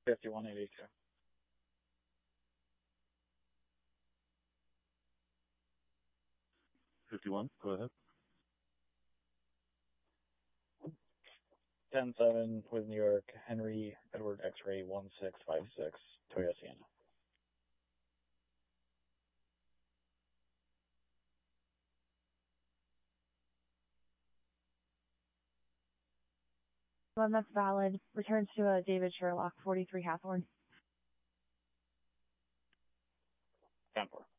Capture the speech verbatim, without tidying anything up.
fifty-one eighty-two. fifty-one, go ahead. ten seven with New York, Henry Edward X-ray one six five six, Toyota Sienna. One that's valid. Returns to a David Sherlock, forty-three Hathorn. ten four.